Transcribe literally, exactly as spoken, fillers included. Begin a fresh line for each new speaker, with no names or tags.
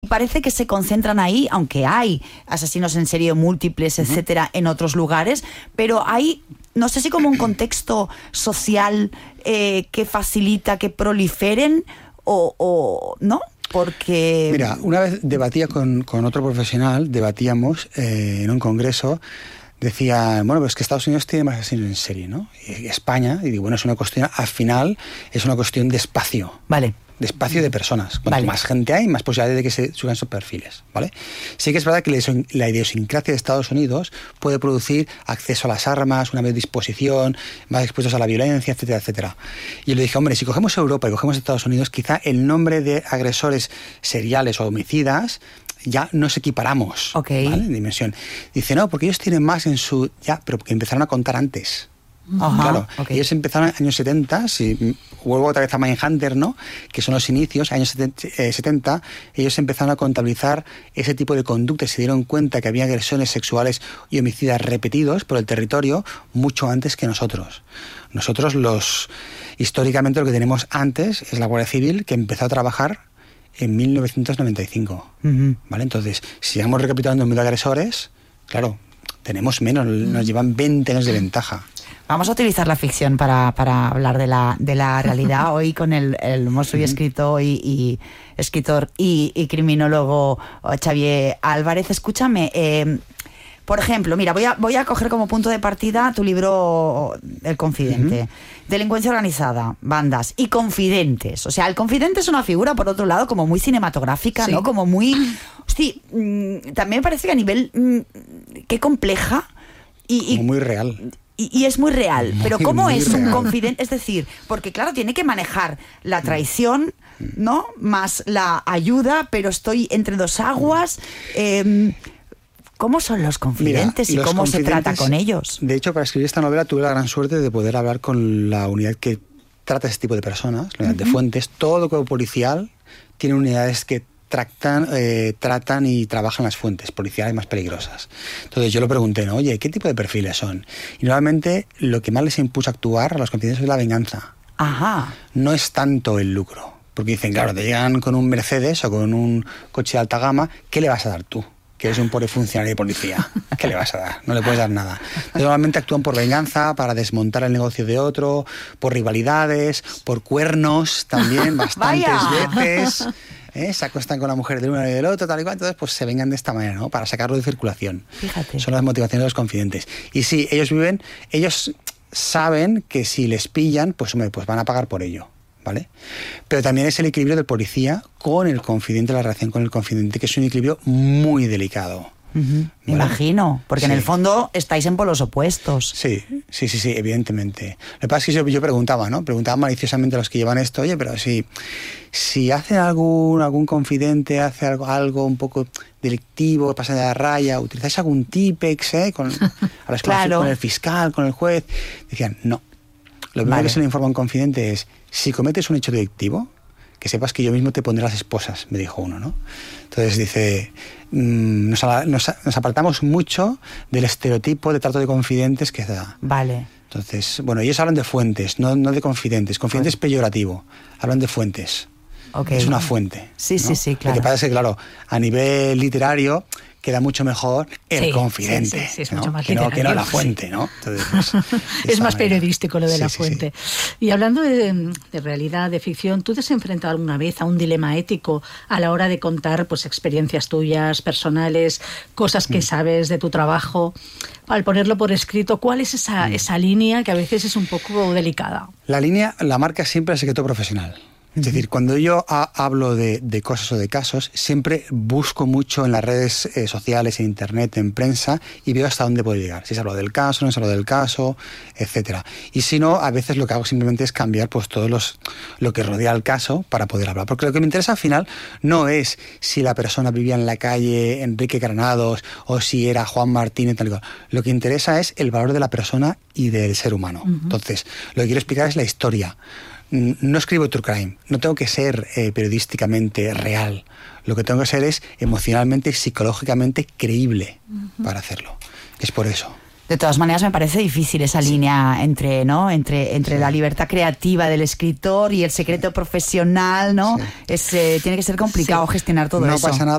Parece que se concentran ahí, aunque hay asesinos en serie múltiples, etcétera, en otros lugares, pero hay, no sé si como un contexto social eh, que facilita que proliferen o, o no, porque...
Mira, una vez debatía con, con otro profesional, debatíamos eh, en un congreso, decía, bueno, pues que Estados Unidos tiene más asesinos en serie, ¿no? Y España, y digo, bueno, es una cuestión, al final, es una cuestión de espacio.
Vale.
De espacio de personas. Cuanto
Vale.
más gente hay, más posibilidades de que se suban sus perfiles, ¿vale? Sí que es verdad que la idiosincrasia de Estados Unidos puede producir acceso a las armas, una mayor disposición, más expuestos a la violencia, etcétera, etcétera. Y yo le dije, hombre, si cogemos Europa y cogemos Estados Unidos, quizá el nombre de agresores seriales o homicidas ya nos equiparamos,
okay.
¿vale? En dimensión. Dice, no, porque ellos tienen más en su... Ya, pero porque empezaron a contar antes.
Ajá,
claro,
okay.
Ellos empezaron en los años setenta, si vuelvo otra vez a Mindhunter, ¿no? Que son los inicios, años setenta, ellos empezaron a contabilizar ese tipo de conductas y se dieron cuenta que había agresiones sexuales y homicidas repetidos por el territorio mucho antes que nosotros. Nosotros, los históricamente, lo que tenemos antes es la Guardia Civil, que empezó a trabajar en mil novecientos noventa y cinco. Uh-huh. ¿Vale? Entonces, si vamos recapitulando mil agresores, claro, tenemos menos, nos llevan veinte años de ventaja.
Vamos a utilizar la ficción para, para hablar de la, de la realidad. Hoy con el, el mozo y escritor y, y escritor y, y criminólogo Xavier Álvarez. Escúchame, eh, por ejemplo, mira, voy a, voy a coger como punto de partida tu libro El Confidente. Uh-huh. Delincuencia organizada, bandas y confidentes. O sea, el confidente es una figura, por otro lado, como muy cinematográfica, sí. ¿no? Como muy... Hostia, mmm, también me parece que a nivel... Mmm, qué compleja. Y, y,
como muy real.
Y, y es muy real,
muy,
pero ¿cómo es
real.
un confidente? Es decir, porque claro, tiene que manejar la traición, ¿no? Más la ayuda, pero estoy entre dos aguas. Eh, ¿Cómo son los confidentes? Mira, y cómo se trata con ellos?
De hecho, para escribir esta novela tuve la gran suerte de poder hablar con la unidad que trata ese tipo de personas, la unidad uh-huh. de Fuentes. Todo cuerpo policial tiene unidades que Tratan, eh, tratan y trabajan las fuentes policiales más peligrosas. Entonces yo lo pregunté, ¿no? Oye, ¿qué tipo de perfiles son? Y normalmente lo que más les impulsa a actuar a los confidentes es la venganza.
Ajá.
No es tanto el lucro. Porque dicen, claro, te llegan con un Mercedes o con un coche de alta gama, ¿qué le vas a dar tú? Que eres un pobre funcionario de policía. ¿Qué le vas a dar? No le puedes dar nada. Entonces, normalmente actúan por venganza, para desmontar el negocio de otro, por rivalidades, por cuernos también, bastantes veces. ¿Eh? Se acuestan con la mujer de uno y del otro, tal y cual, entonces pues se vengan de esta manera, ¿no? Para sacarlo de circulación.
Fíjate.
Son las motivaciones de los confidentes. Y sí, ellos viven, ellos saben que si les pillan, pues hombre, pues van a pagar por ello, ¿vale? Pero también es el equilibrio del policía con el confidente, la relación con el confidente, que es un equilibrio muy delicado.
Uh-huh. ¿Vale? Imagino, porque sí. En el fondo estáis en polos opuestos.
Sí, sí, sí, sí, evidentemente. Lo que pasa es que yo, yo preguntaba, ¿no? Preguntaba maliciosamente a los que llevan esto, oye, pero si, si hace algún, algún confidente, hace algo, algo un poco delictivo, pasa de la raya, ¿utilizáis algún tipex, eh? Con, a las claro. con el fiscal, con el juez? Decían, no. Lo primero vale. que se le informa a un confidente es, si cometes un hecho delictivo, que sepas que yo mismo te pondré las esposas, me dijo uno, ¿no? Entonces dice, mmm, nos, nos, nos apartamos mucho del estereotipo de trato de confidentes que da.
Vale.
Entonces, bueno, ellos hablan de fuentes, no, no de confidentes. Confidente es peyorativo, hablan de fuentes.
Okay.
Es una fuente.
Sí,
¿no?
sí, sí, claro.
Lo que pasa es que, claro, a nivel literario queda mucho mejor el sí, confidente,
sí, sí, sí, es
¿no?
mucho más
que, no, que no la
sí.
fuente, ¿no? Entonces, pues,
es más manera. periodístico lo de
sí,
la
sí,
fuente.
Sí.
Y hablando de, de realidad, de ficción, ¿tú te has enfrentado alguna vez a un dilema ético a la hora de contar pues experiencias tuyas, personales, cosas que mm. sabes de tu trabajo? Al ponerlo por escrito, ¿cuál es esa, mm. esa línea que a veces es un poco delicada? La
línea la marca siempre el secreto profesional. Es decir, cuando yo ha, hablo de, de cosas o de casos, siempre busco mucho en las redes eh, sociales, en internet, en prensa, y veo hasta dónde puedo llegar. Si se habla del caso, no se habla del caso, etcétera. Y si no, a veces lo que hago simplemente es cambiar pues todo los, lo que rodea al caso para poder hablar. Porque lo que me interesa al final no es si la persona vivía en la calle Enrique Granados o si era Juan Martínez, tal y cual. Lo que interesa es el valor de la persona y del ser humano. Uh-huh. Entonces, lo que quiero explicar es la historia. No escribo true crime, no tengo que ser eh, periodísticamente real. Lo que tengo que ser es emocionalmente, psicológicamente creíble uh-huh. para hacerlo. Es por eso.
De todas maneras, me parece difícil esa sí. línea entre, ¿no? entre, entre sí. la libertad creativa del escritor y el secreto profesional, ¿no? Sí. Es, eh, tiene que ser complicado sí. gestionar todo
no
eso.
No pasa nada